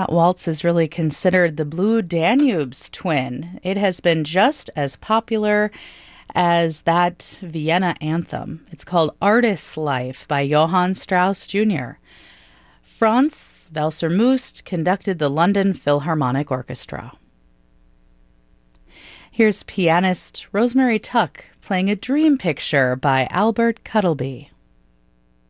That waltz is really considered the Blue Danube's twin. It has been just as popular as that Vienna anthem. It's called Artist's Life by Johann Strauss Jr. Franz Welser-Möst conducted the London Philharmonic Orchestra. Here's pianist Rosemary Tuck playing A Dream Picture by Albert Cuttleby.